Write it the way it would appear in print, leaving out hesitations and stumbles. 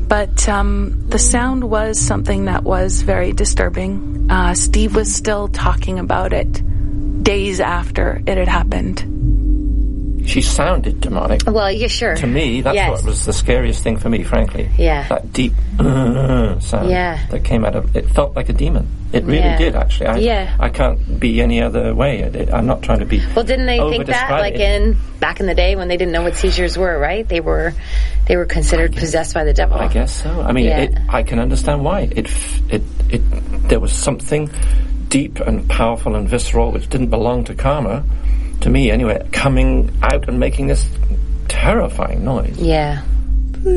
But the sound was something that was very disturbing. Steve was still talking about it days after it had happened. She sounded demonic. Well, yeah, sure. To me, that's what was the scariest thing for me, frankly. Yeah. That deep sound that came out of it. Felt like a demon. It really did, actually. I can't be any other way. I'm not trying to be. Well, didn't they think that, like back in the day when they didn't know what seizures were, right? They were considered possessed by the devil. I guess so. I mean, I can understand why. There was something deep and powerful and visceral which didn't belong to Karma, to me anyway, coming out and making this terrifying noise. Yeah.